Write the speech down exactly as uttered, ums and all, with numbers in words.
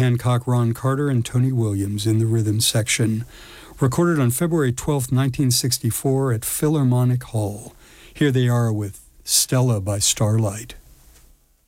Hancock, Ron Carter, and Tony Williams in the rhythm section. Recorded on February twelfth, nineteen sixty-four at Philharmonic Hall. Here they are with Stella by Starlight.